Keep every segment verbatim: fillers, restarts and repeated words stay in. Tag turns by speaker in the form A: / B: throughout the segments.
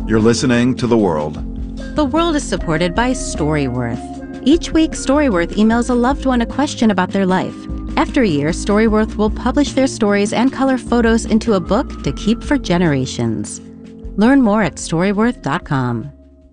A: You're listening to The World.
B: The World is supported by Storyworth. Each week, Storyworth emails a loved one a question about their life. After a year, Storyworth will publish their stories and color photos into a book to keep for generations. Learn more at storyworth dot com.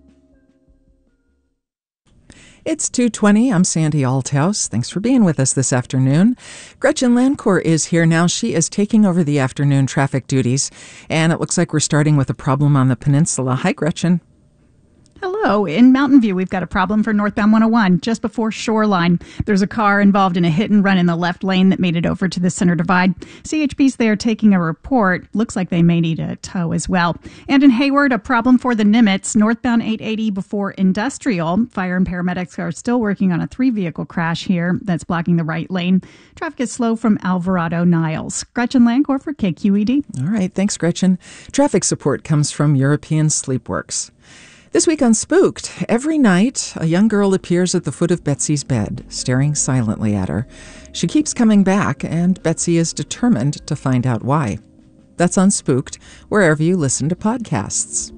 C: It's two twenty. I'm Sandy Althouse. Thanks for being with us this afternoon. Gretchen Lancourt is here now. She is taking over the afternoon traffic duties, and it looks like we're starting with a problem on the peninsula. Hi, Gretchen.
D: Hello. In Mountain View, we've got a problem for northbound one oh one, just before Shoreline. There's a car involved in a hit and run in the left lane that made it over to the center divide. C H P's there taking a report. Looks like they may need a tow as well. And in Hayward, a problem for the Nimitz, northbound eight eighty before Industrial. Fire and paramedics are still working on a three-vehicle crash here that's blocking the right lane. Traffic is slow from Alvarado Niles. Gretchen Lancourt for K Q E D.
C: All right. Thanks, Gretchen. Traffic support comes from European Sleepworks. This week on Spooked, every night, a young girl appears at the foot of Betsy's bed, staring silently at her. She keeps coming back, and Betsy is determined to find out why. That's on Spooked, wherever you listen to podcasts.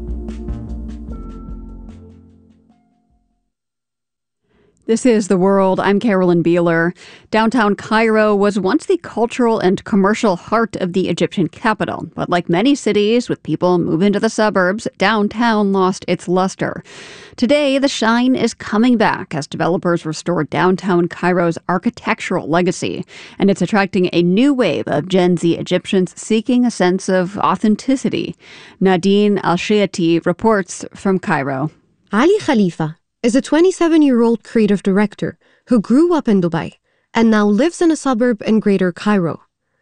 E: This is The World. I'm Carolyn Beeler. Downtown Cairo was once the cultural and commercial heart of the Egyptian capital. But like many cities with people moving to the suburbs, downtown lost its luster. Today, the shine is coming back as developers restore downtown Cairo's architectural legacy. And it's attracting a new wave of Gen Z Egyptians seeking a sense of authenticity. Nadine Al-Shayati reports from Cairo.
F: Ali Khalifa is a twenty-seven-year-old creative director who grew up in Dubai and now lives in a suburb in Greater Cairo.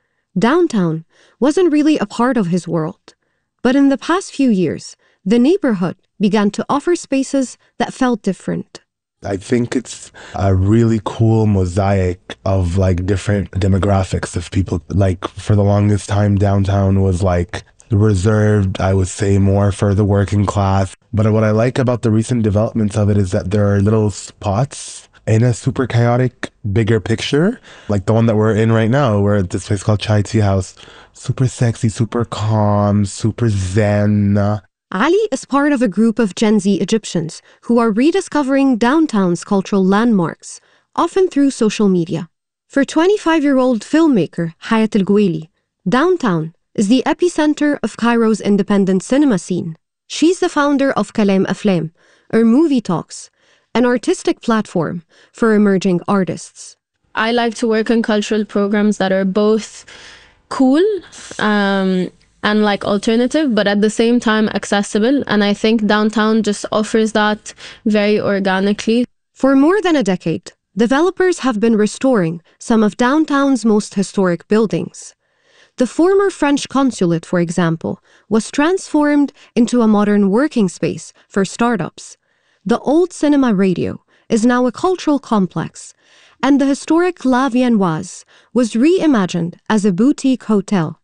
F: Downtown wasn't really a part of his world, but in the past few years, the neighborhood began to offer spaces that felt different.
G: I think it's a really cool mosaic of like different demographics of people. Like for the longest time, downtown was like reserved, I would say, more for the working class. But what I like about the recent developments of it is that there are little spots in a super chaotic, bigger picture, like the one that we're in right now, we're at this place called Chai Tea House. Super sexy, super calm, super zen.
F: Ali is part of a group of Gen Z Egyptians who are rediscovering downtown's cultural landmarks, often through social media. For twenty-five-year-old filmmaker Hayat El-Goueli, downtown is the epicenter of Cairo's independent cinema scene. She's the founder of Kalam Aflam, or Movie Talks, an artistic platform for emerging artists.
H: I like to work on cultural programs that are both cool um, and like alternative, but at the same time accessible. And I think downtown just offers that very organically.
F: For more than a decade, developers have been restoring some of downtown's most historic buildings. The former French consulate, for example, was transformed into a modern working space for startups. The old cinema radio is now a cultural complex, and the historic La Viennoise was reimagined as a boutique hotel.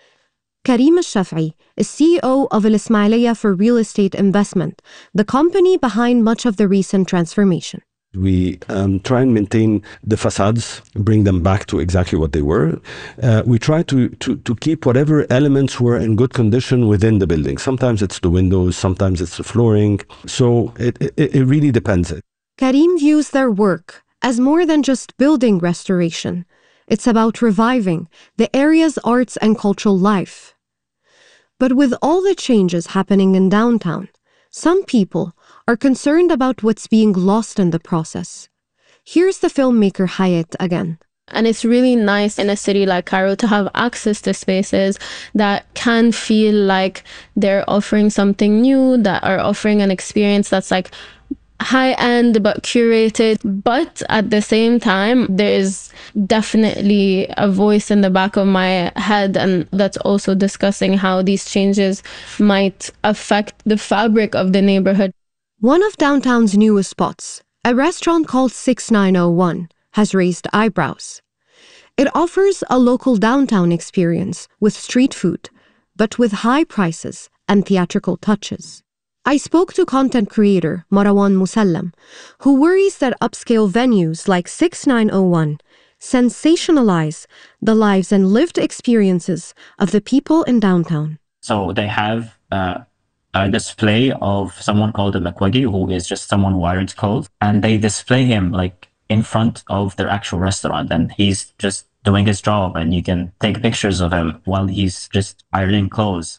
F: Karim Al-Shaf'i is C E O of Al Ismailiyya for Real Estate Investment, the company behind much of the recent transformation.
I: We um, try and maintain the facades, bring them back to exactly what they were. Uh, we try to, to, to keep whatever elements were in good condition within the building. Sometimes it's the windows, sometimes it's the flooring. So it, it, it really depends.
F: Karim views their work as more than just building restoration. It's about reviving the area's arts and cultural life. But with all the changes happening in downtown, some people are concerned about what's being lost in the process. Here's the filmmaker Hayat again.
H: And it's really nice in a city like Cairo to have access to spaces that can feel like they're offering something new, that are offering an experience that's like high-end but curated. But at the same time, there is definitely a voice in the back of my head, and that's also discussing how these changes might affect the fabric of the neighborhood.
F: One of downtown's newest spots, a restaurant called six nine oh one, has raised eyebrows. It offers a local downtown experience with street food, but with high prices and theatrical touches. I spoke to content creator Marwan Musallam, who worries that upscale venues like six nine oh one sensationalize the lives and lived experiences of the people in downtown.
J: So they have uh,
A: a display of someone called a Makwagi, who is just someone who irons clothes, and they display him like in front of their actual restaurant, and he's just doing his job, and you can take pictures of him while he's just ironing clothes.